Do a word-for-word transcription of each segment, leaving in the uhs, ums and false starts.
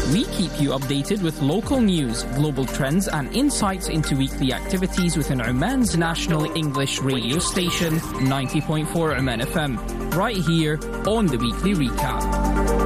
We keep you updated with local news, global trends and insights into weekly activities within Oman's national English radio station, ninety point four Oman F M, right here on the Weekly Recap.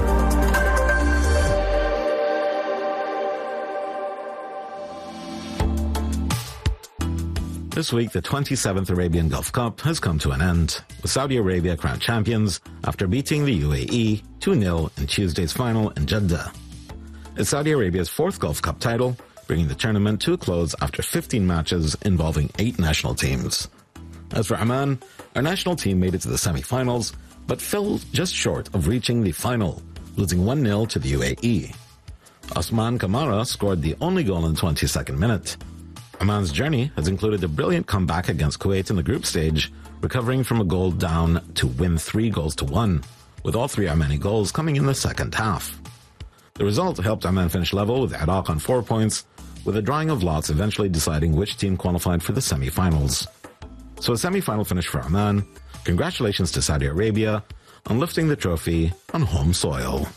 This week, the twenty-seventh Arabian Gulf Cup has come to an end, with Saudi Arabia crowned champions after beating the U A E two nil in Tuesday's final in Jeddah. It's Saudi Arabia's fourth Gulf Cup title, bringing the tournament to a close after fifteen matches involving eight national teams. As for Oman, our national team made it to the semi-finals, but fell just short of reaching the final, losing one nil to the U A E. Osman Kamara scored the only goal in the twenty-second minute. Oman's journey has included a brilliant comeback against Kuwait in the group stage, recovering from a goal down to win three goals to one, with all three Omani goals coming in the second half. The result helped Oman finish level with Iraq on four points, with a drawing of lots eventually deciding which team qualified for the semi-finals. So a semi-final finish for Oman. Congratulations to Saudi Arabia on lifting the trophy on home soil.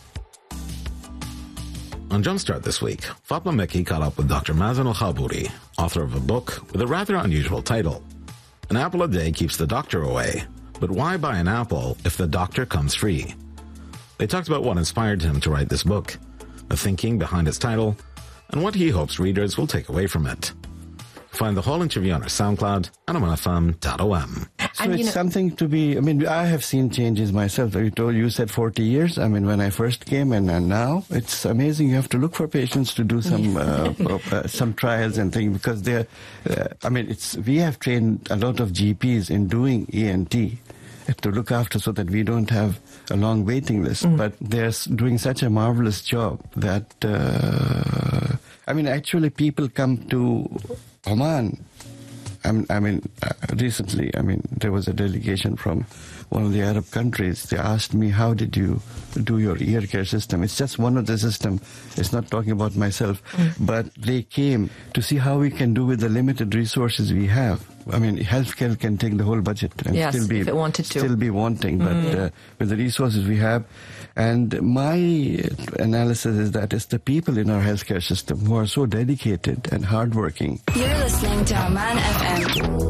On Jumpstart this week, Fatma Mekki caught up with Doctor Mazen Al-Khabouri, author of a book with a rather unusual title. An apple a day keeps the doctor away, but why buy an apple if the doctor comes free? They talked about what inspired him to write this book, the thinking behind its title, and what he hopes readers will take away from it. Find the whole interview on our SoundCloud and oman f m dot o m. So and, it's know, something to be, I mean, I have seen changes myself. You told, you said forty years. I mean, when I first came and, and now, it's amazing. You have to look for patients to do some uh, uh, some trials and things because they're, uh, I mean, it's we have trained a lot of G Ps in doing E N T to look after so that we don't have a long waiting list. Mm. But they're doing such a marvelous job that, uh, I mean, actually people come to Oman. I mean, uh, recently, I mean, there was a delegation from one of the Arab countries. They asked me, how did you do your ear care system? It's just one of the systems. It's not talking about myself. Mm. But they came to see how we can do with the limited resources we have. I mean, healthcare can take the whole budget and yes, still be if it wanted to. still be wanting. But mm. uh, with the resources we have, and my analysis is that it's the people in our healthcare system who are so dedicated and hardworking. You're listening to Oman F M.